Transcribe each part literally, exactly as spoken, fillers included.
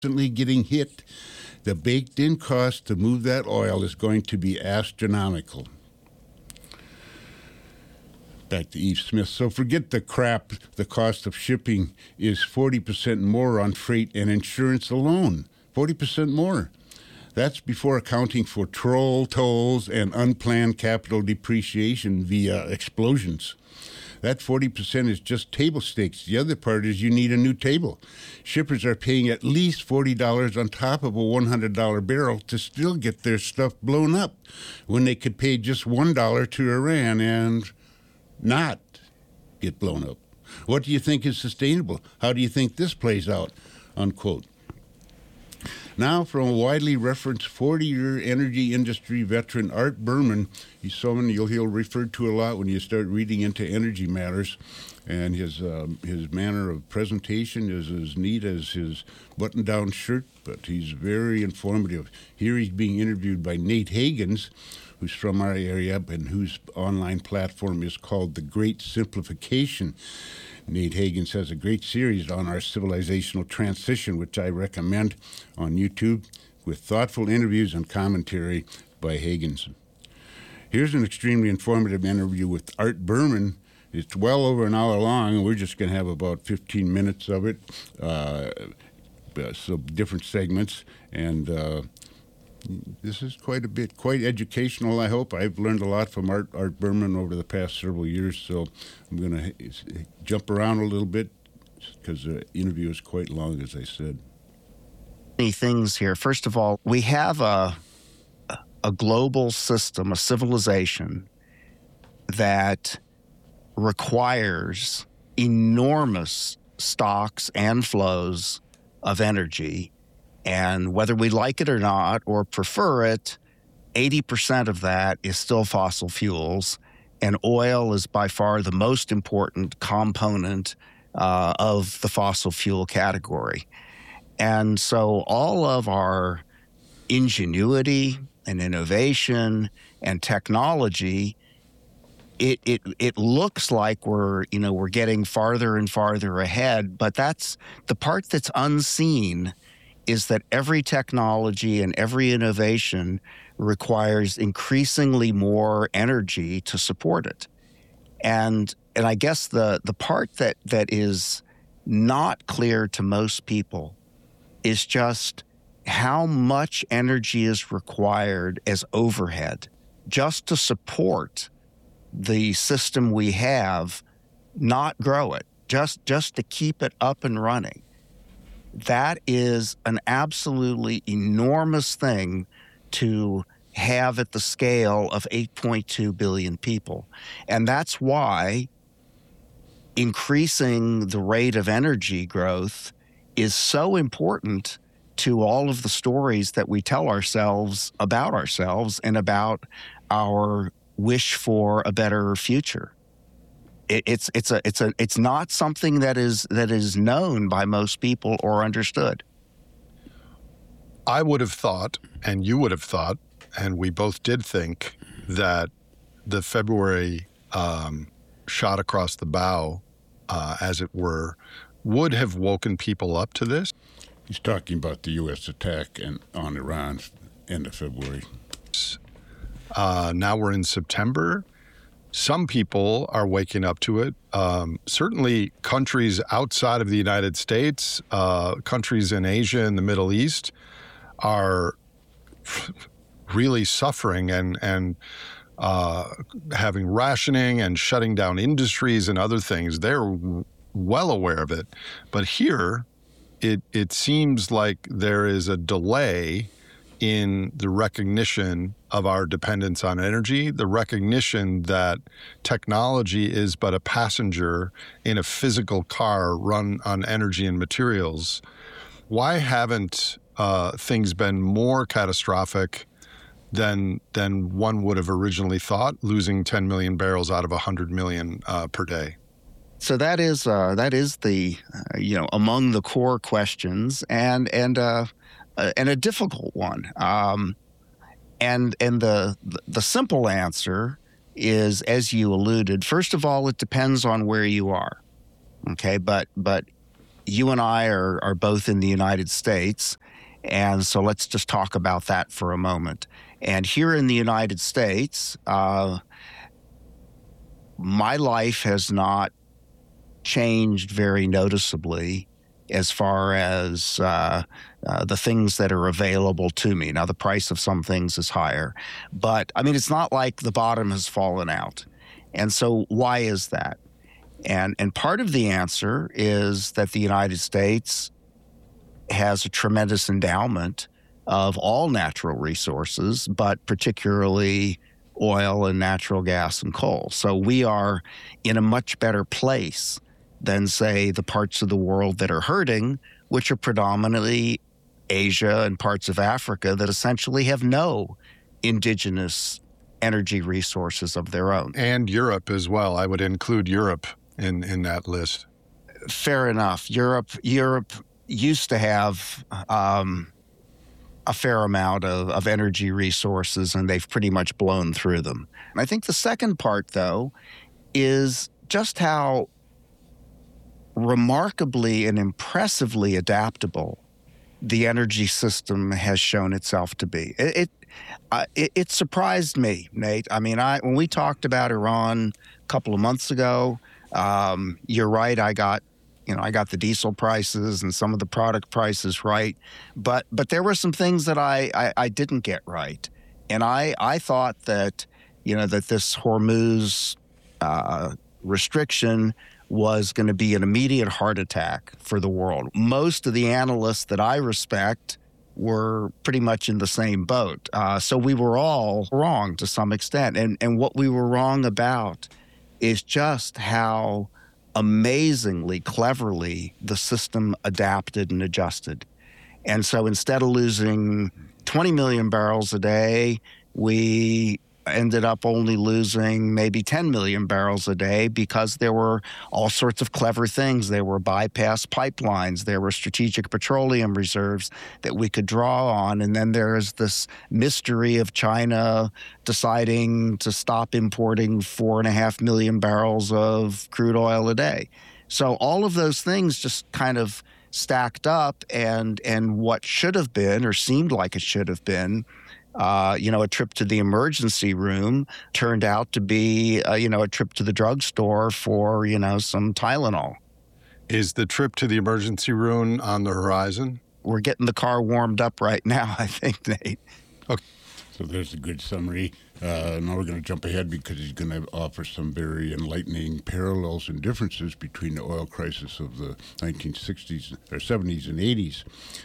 constantly getting hit, the baked-in cost to move that oil is going to be astronomical. Back to Eve Smith. So forget the crap. The cost of shipping is forty percent more on freight and insurance alone. forty percent more. That's before accounting for troll tolls and unplanned capital depreciation via explosions. That forty percent is just table stakes. The other part is you need a new table. Shippers are paying at least forty dollars on top of a one hundred dollars barrel to still get their stuff blown up when they could pay just one dollar to Iran and not get blown up. What do you think is sustainable? How do you think this plays out? Unquote. Now, from a widely referenced forty-year energy industry veteran, Art Berman, he's someone you'll hear referred to a lot when you start reading into energy matters, and his um, his manner of presentation is as neat as his button-down shirt, but he's very informative. Here he's being interviewed by Nate Hagens, who's from our area and whose online platform is called The Great Simplification. Nate Hagens has a great series on our civilizational transition, which I recommend on YouTube, with thoughtful interviews and commentary by Hagens. Here's an extremely informative interview with Art Berman. It's well over an hour long, and we're just going to have about fifteen minutes of it, uh, so different segments, and uh, this is quite a bit, quite educational, I hope. I've learned a lot from Art, Art Berman over the past several years, so I'm going to jump around a little bit because the interview is quite long, as I said. Many things here. First of all, we have a, a global system, a civilization that requires enormous stocks and flows of energy. And whether we like it or not, or prefer it, eighty percent of that is still fossil fuels. And oil is by far the most important component uh, of the fossil fuel category. And so all of our ingenuity and innovation and technology, it it it looks like we're, you know, we're getting farther and farther ahead, but that's the part that's unseen is that every technology and every innovation requires increasingly more energy to support it. And and I guess the, the part that, that is not clear to most people is just how much energy is required as overhead just to support the system we have, not grow it, just just to keep it up and running. That is an absolutely enormous thing to have at the scale of eight point two billion people. And that's why increasing the rate of energy growth is so important to all of the stories that we tell ourselves about ourselves and about our wish for a better future. It's it's a it's a it's not something that is that is known by most people or understood. I would have thought, and you would have thought, and we both did think that the February um, shot across the bow, uh, as it were, would have woken people up to this. He's talking about the U S attack and on Iran, end of February. Uh, now we're in September. Some people are waking up to it. Um, certainly countries outside of the United States, uh, countries in Asia and the Middle East are really suffering and, and uh, having rationing and shutting down industries and other things. They're well aware of it. But here, it, it seems like there is a delay in the recognition of our dependence on energy, the recognition that technology is but a passenger in a physical car run on energy and materials. Why haven't uh, things been more catastrophic than than one would have originally thought, losing ten million barrels out of one hundred million uh, per day? So that is uh, that is the uh, you know among the core questions, and and uh, uh, and a difficult one. Um, and and the the simple answer is, as you alluded, first of all, it depends on where you are. Okay, but but you and I are, are both in the United States, and so let's just talk about that for a moment. And here in the United States, uh, my life has not changed very noticeably as far as uh, uh, the things that are available to me. Now, the price of some things is higher, but I mean, it's not like the bottom has fallen out. And so why is that? And, and part of the answer is that the United States has a tremendous endowment of all natural resources, but particularly oil and natural gas and coal. So we are in a much better place than, say, the parts of the world that are hurting, which are predominantly Asia and parts of Africa that essentially have no indigenous energy resources of their own. And Europe as well. I would include Europe in, in that list. Fair enough. Europe, Europe used to have um, a fair amount of, of energy resources, and they've pretty much blown through them. I think the second part, though, is just how remarkably and impressively adaptable the energy system has shown itself to be. It it, uh, it it surprised me, Nate. I mean, I when we talked about Iran a couple of months ago, um, you're right. I got you know I got the diesel prices and some of the product prices right, but but there were some things that I I, I didn't get right, and I I thought that you know that this Hormuz uh, restriction was going to be an immediate heart attack for the world. Most of the analysts that I respect were pretty much in the same boat. Uh, so we were all wrong to some extent. And, and what we were wrong about is just how amazingly cleverly the system adapted and adjusted. And so instead of losing twenty million barrels a day, we ended up only losing maybe ten million barrels a day because there were all sorts of clever things. There were bypass pipelines. There were strategic petroleum reserves that we could draw on. And then there is this mystery of China deciding to stop importing four and a half million barrels of crude oil a day. So all of those things just kind of stacked up, and, and what should have been, or seemed like it should have been, Uh, you know, a trip to the emergency room turned out to be, uh, you know, a trip to the drugstore for, you know, some Tylenol. Is the trip to the emergency room on the horizon? We're getting the car warmed up right now, I think, Nate. Okay. So there's a good summary. Uh, now we're going to jump ahead because he's going to offer some very enlightening parallels and differences between the oil crisis of the nineteen sixties or seventies and eighties.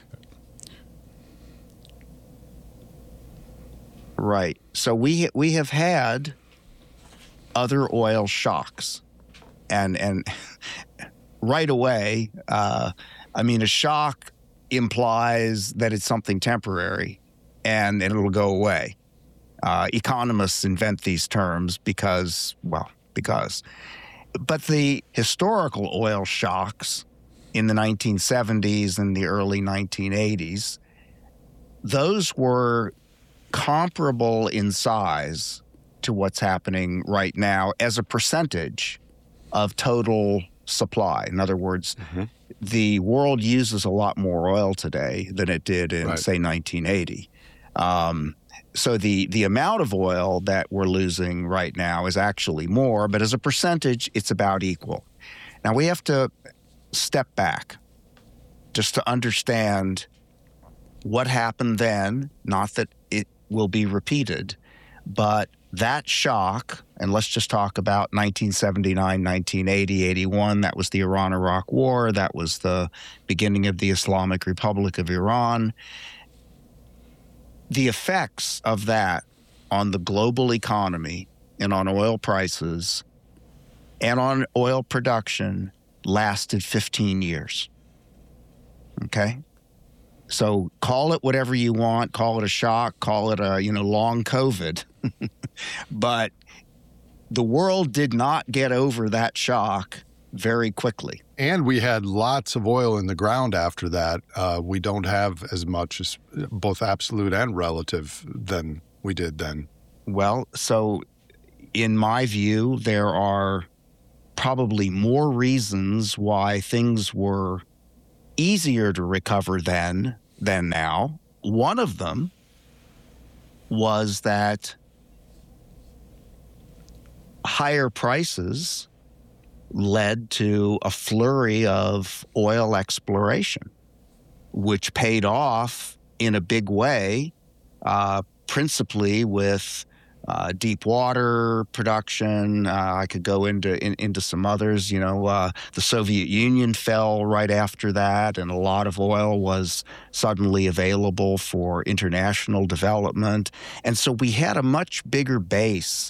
Right. So we we have had other oil shocks, and and right away, uh, I mean, a shock implies that it's something temporary, and, and it'll go away. Uh, economists invent these terms because, well, because. But the historical oil shocks in the nineteen seventies and the early nineteen eighties, those were comparable in size to what's happening right now as a percentage of total supply. In other words, mm-hmm. the world uses a lot more oil today than it did in, right. say, nineteen eighty. Um, so the, the amount of oil that we're losing right now is actually more, but as a percentage, it's about equal. Now, we have to step back just to understand what happened then, not that it will be repeated, but that shock, and let's just talk about nineteen seventy-nine, nineteen eighty, eighty-one, that was the Iran-Iraq War, that was the beginning of the Islamic Republic of Iran. The effects of that on the global economy and on oil prices and on oil production lasted fifteen years. Okay? So call it whatever you want, call it a shock, call it a, you know, long COVID. But the world did not get over that shock very quickly. And we had lots of oil in the ground after that. Uh, we don't have as much, as both absolute and relative, than we did then. Well, so in my view, there are probably more reasons why things were easier to recover then than now. One of them was that higher prices led to a flurry of oil exploration, which paid off in a big way, uh, principally with uh, deep water production. Uh, I could go into in, into some others. You know, uh, the Soviet Union fell right after that, and a lot of oil was suddenly available for international development. And so we had a much bigger base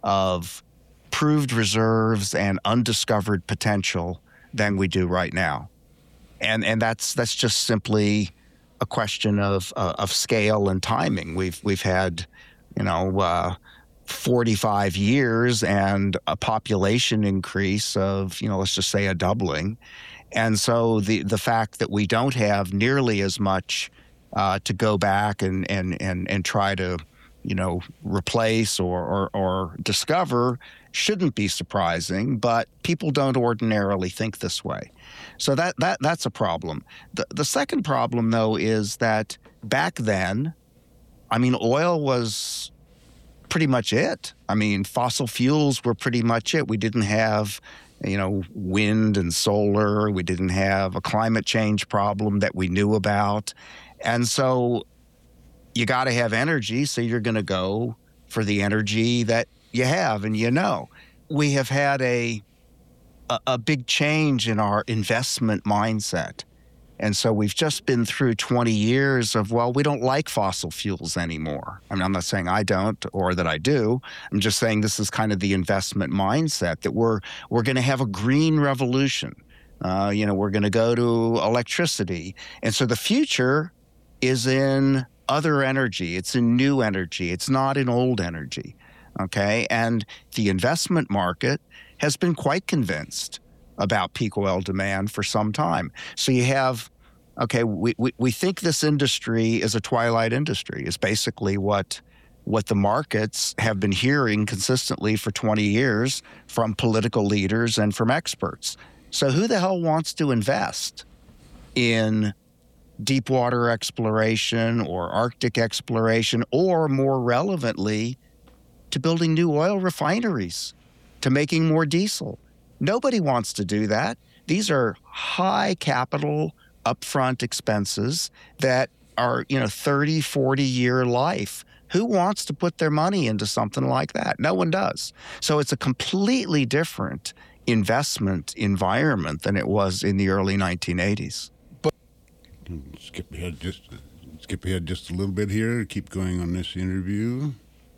of proved reserves and undiscovered potential than we do right now. And and that's that's just simply a question of uh, of scale and timing. We've we've had, you know, uh, forty-five years and a population increase of, you know, let's just say a doubling. And so the the fact that we don't have nearly as much uh, to go back and and and and try to, you know, replace or, or or discover shouldn't be surprising, but people don't ordinarily think this way. So that that that's a problem. The the second problem, though, is that back then, I mean, oil was pretty much it. I mean, fossil fuels were pretty much it. We didn't have, you know, wind and solar. We didn't have a climate change problem that we knew about. And so you got to have energy, so you're going to go for the energy that you have and you know. We have had a, a a big change in our investment mindset. And so we've just been through twenty years of, well, we don't like fossil fuels anymore. I mean, I'm not saying I don't or that I do. I'm just saying this is kind of the investment mindset that we're we're going to have a green revolution. Uh, you know, we're going to go to electricity. And so the future is in other energy. It's in new energy. It's not in old energy. Okay. And the investment market has been quite convinced about peak oil demand for some time. So you have, okay, we, we, we think this industry is a twilight industry, is basically what what the markets have been hearing consistently for twenty years from political leaders and from experts. So who the hell wants to invest in deep water exploration or Arctic exploration, or more relevantly, to building new oil refineries, to making more diesel? Nobody wants to do that. These are high capital upfront expenses that are, you know, thirty, forty year life. Who wants to put their money into something like that? No one does. So it's a completely different investment environment than it was in the early nineteen eighties. Skip ahead just skip ahead just a little bit here. Keep going on this interview.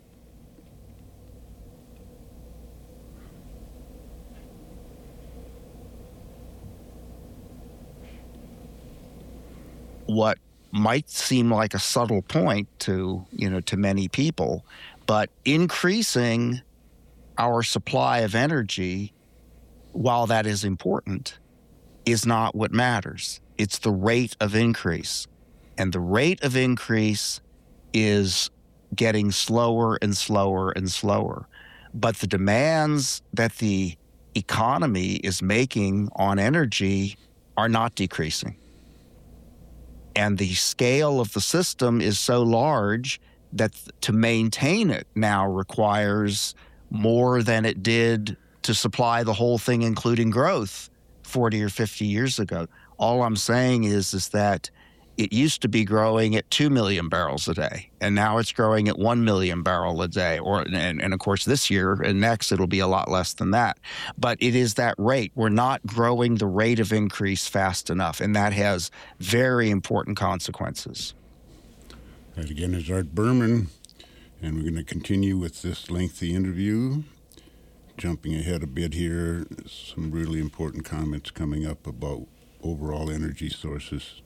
What might seem like a subtle point to, you know, to many people, but increasing our supply of energy, while that is important, is not what matters. It's the rate of increase. And the rate of increase is getting slower and slower and slower. But the demands that the economy is making on energy are not decreasing. And the scale of the system is so large that to maintain it now requires more than it did to supply the whole thing, including growth, forty or fifty years ago. All I'm saying is, is that it used to be growing at two million barrels a day, and now it's growing at one million barrel a day. Or and, and of course, this year and next, it'll be a lot less than that. But it is that rate. We're not growing the rate of increase fast enough, and that has very important consequences. That again is Art Berman, and we're going to continue with this lengthy interview. Jumping ahead a bit here, some really important comments coming up about overall energy sources.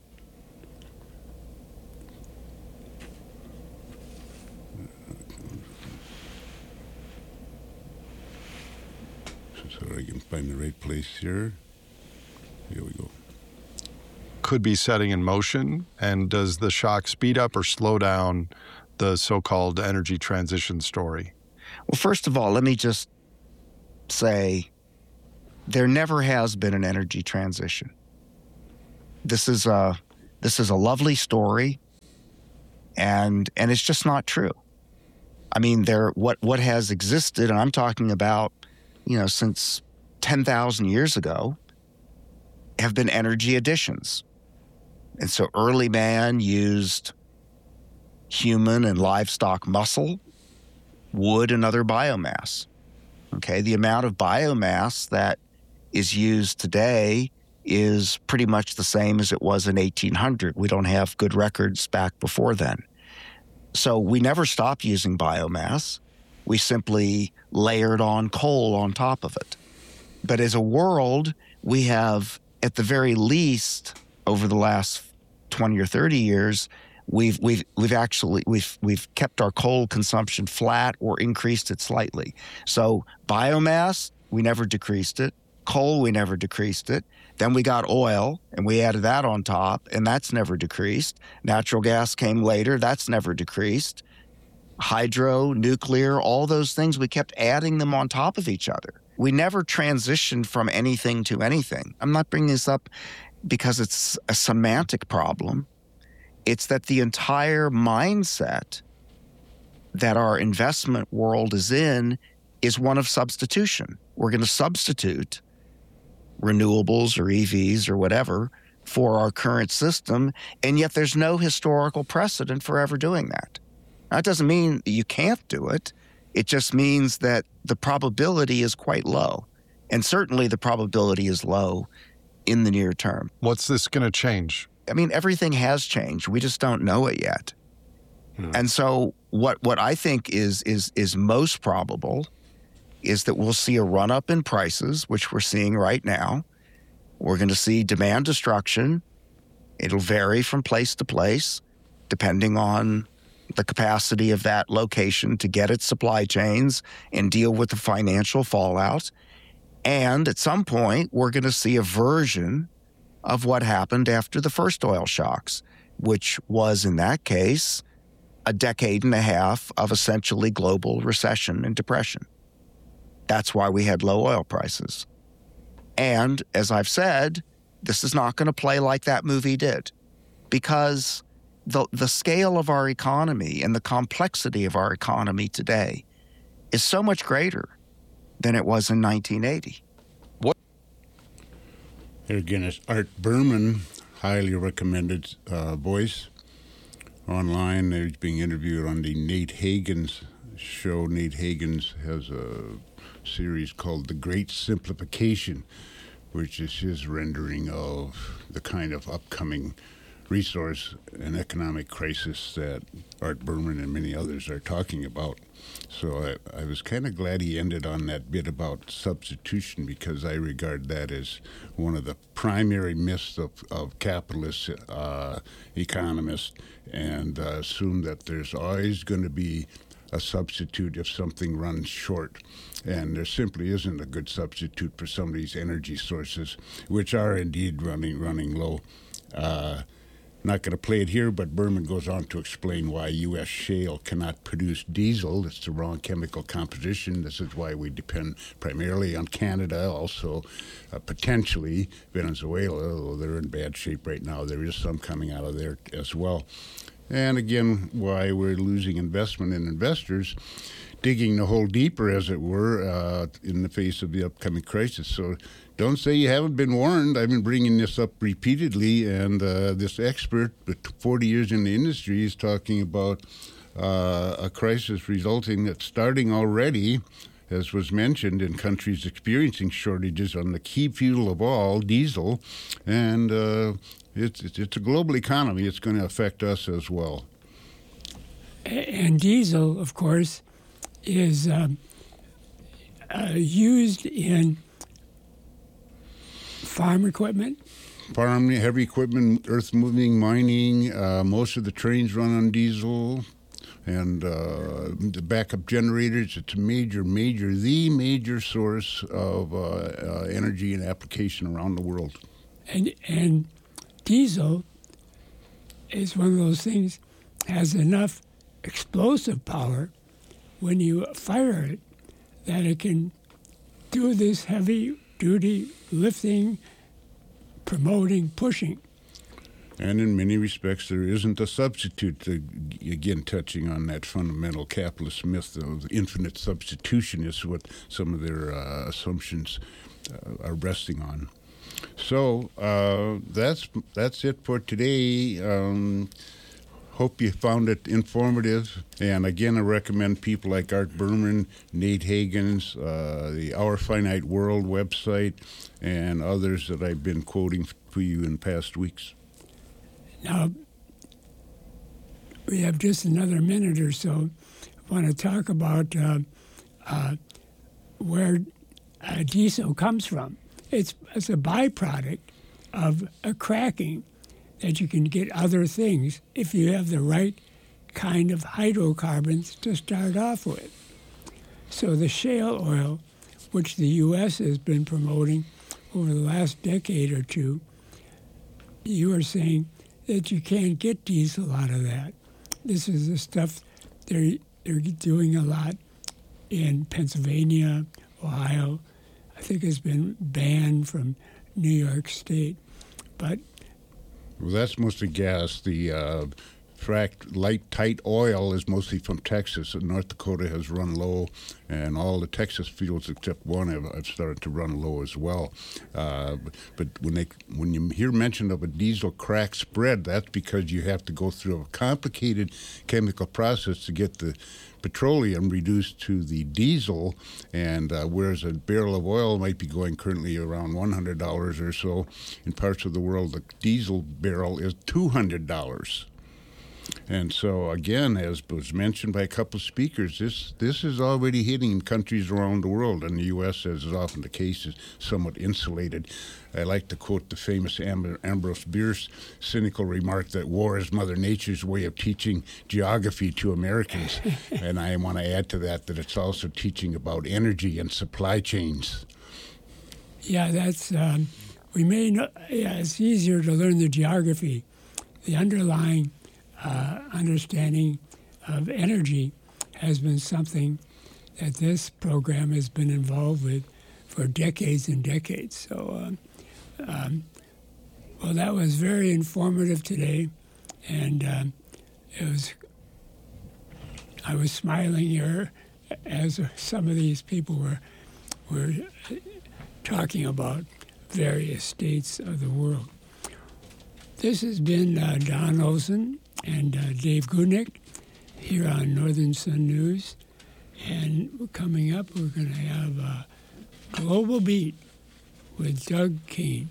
So I can find the right place here. Here we go. Could be setting in motion, and does the shock speed up or slow down the so-called energy transition story? Well, first of all, let me just say there never has been an energy transition. this is a this is a lovely story, and and it's just not true. I mean, there what what has existed, and I'm talking about, you know, since ten thousand years ago, have been energy additions. And so early man used human and livestock muscle, wood, and other biomass. Okay, the amount of biomass that is used today is pretty much the same as it was in eighteen hundred. We don't have good records back before then. So we never stopped using biomass. We simply layered on coal on top of it. But as a world, we have, at the very least, over the last twenty or thirty years, we've we've we've actually we've we've kept our coal consumption flat or increased it slightly. So biomass, we never decreased it. Coal, we never decreased it. Then we got oil, and we added that on top, and that's never decreased. Natural gas came later, that's never decreased. Hydro, nuclear, all those things, we kept adding them on top of each other. We never transitioned from anything to anything. I'm not bringing this up because it's a semantic problem. It's that the entire mindset that our investment world is in is one of substitution. We're going to substitute renewables or E Vs or whatever for our current system, and yet there's no historical precedent for ever doing that. That doesn't mean that you can't do it. It just means that the probability is quite low. And certainly the probability is low in the near term. What's this going to change? I mean, everything has changed. We just don't know it yet. Hmm. And so what what I think is is is most probable is that we'll see a run-up in prices, which we're seeing right now. We're going to see demand destruction. It'll vary from place to place, depending on the capacity of that location to get its supply chains and deal with the financial fallout. And at some point, we're going to see a version of what happened after the first oil shocks, which was, in that case, a decade and a half of essentially global recession and depression. That's why we had low oil prices. And as I've said, this is not going to play like that movie did, because the the scale of our economy and the complexity of our economy today is so much greater than it was in nineteen eighty. What? Here again, it's Art Berman, highly recommended uh, voice online. He's being interviewed on the Nate Hagens show. Nate Hagens has a series called The Great Simplification, which is his rendering of the kind of upcoming resource and economic crisis that Art Berman and many others are talking about. So I, I was kind of glad he ended on that bit about substitution, because I regard that as one of the primary myths of, of capitalist uh, economists, and uh, assume that there's always going to be a substitute if something runs short. And there simply isn't a good substitute for some of these energy sources, which are indeed running running low. Uh, not going to play it here, but Berman goes on to explain why U S shale cannot produce diesel. It's the wrong chemical composition. This is why we depend primarily on Canada, also uh, potentially Venezuela, although they're in bad shape right now. There is some coming out of there as well. And again, why we're losing investment in investors, digging the hole deeper, as it were, uh, in the face of the upcoming crisis. So don't say you haven't been warned. I've been bringing this up repeatedly, and uh, this expert, with forty years in the industry, is talking about uh, a crisis resulting that's starting already, as was mentioned, in countries experiencing shortages on the key fuel of all, diesel, and uh, it's, it's a global economy. It's going to affect us as well. And diesel, of course, is um, uh, used in farm equipment. Farm, heavy equipment, earth-moving, mining. Uh, most of the trains run on diesel. And uh, the backup generators, it's a major, major, the major source of uh, uh, energy and application around the world. And and diesel is one of those things, has enough explosive power when you fire it that it can do this heavy-duty lifting, promoting, pushing. And in many respects, there isn't a substitute. To, again, touching on that fundamental capitalist myth of infinite substitution is what some of their uh, assumptions uh, are resting on. So uh, that's that's it for today. Um, hope you found it informative. And again, I recommend people like Art Berman, Nate Hagens, uh, the Our Finite World website, and others that I've been quoting for you in past weeks. Now, we have just another minute or so. I want to talk about uh, uh, where uh, diesel comes from. It's, it's a byproduct of a cracking that you can get other things if you have the right kind of hydrocarbons to start off with. So the shale oil, which the U S has been promoting over the last decade or two, you are saying that you can't get diesel out of that. This is the stuff they're, they're doing a lot in Pennsylvania, Ohio. I think it's been banned from New York State. But well, that's mostly gas. The uh, fracked light, tight oil is mostly from Texas. And North Dakota has run low, and all the Texas fields except one have, have started to run low as well. Uh, but when they when you hear mention of a diesel crack spread, that's because you have to go through a complicated chemical process to get the petroleum reduced to the diesel, and uh, whereas a barrel of oil might be going currently around one hundred dollars or so, in parts of the world the diesel barrel is two hundred dollars. And so, again, as was mentioned by a couple of speakers, this this is already hitting countries around the world, and the U S, as is often the case, is somewhat insulated. I like to quote the famous Am- Ambrose Bierce cynical remark that war is Mother Nature's way of teaching geography to Americans. And I want to add to that that it's also teaching about energy and supply chains. Yeah, that's, um, we may know, yeah, it's easier to learn the geography. The underlying uh, understanding of energy has been something that this program has been involved with for decades and decades. So, um, um, well, that was very informative today, and um, it was. I was smiling here as some of these people were were talking about various states of the world. This has been uh, Don Olson and uh, Dave Goodnick here on Northern Sun News, and coming up, we're going to have a Global Beat with Doug Kane.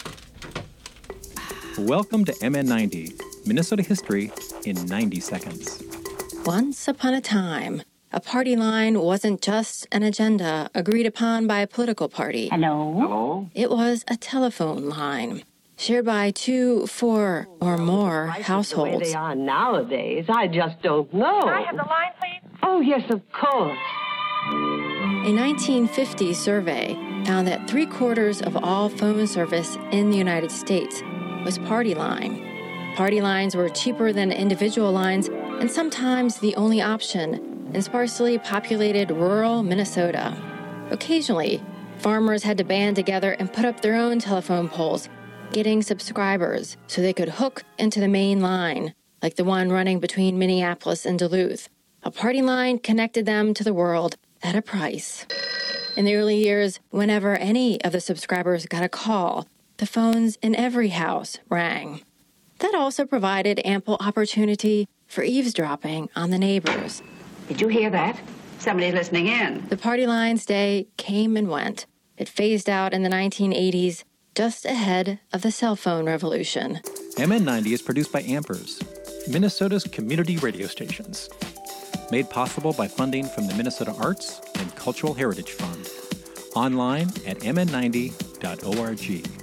Welcome to M N ninety, Minnesota history in ninety seconds. Once upon a time, a party line wasn't just an agenda agreed upon by a political party. Hello? Hello? It was a telephone line shared by two, four, or more households. The way they are nowadays, I just don't know. Can I have the line, please? Oh, yes, of course. A nineteen fifty survey found that three-quarters of all phone service in the United States was party line. Party lines were cheaper than individual lines and sometimes the only option in sparsely populated rural Minnesota. Occasionally, farmers had to band together and put up their own telephone poles, getting subscribers so they could hook into the main line, like the one running between Minneapolis and Duluth. A party line connected them to the world at a price. In the early years, whenever any of the subscribers got a call, the phones in every house rang. That also provided ample opportunity for eavesdropping on the neighbors. Did you hear that? Somebody's listening in. The party lines day came and went. It phased out in the nineteen eighties, just ahead of the cell phone revolution. M N ninety is produced by Ampers, Minnesota's community radio stations. Made possible by funding from the Minnesota Arts and Cultural Heritage Fund. Online at m n ninety dot org.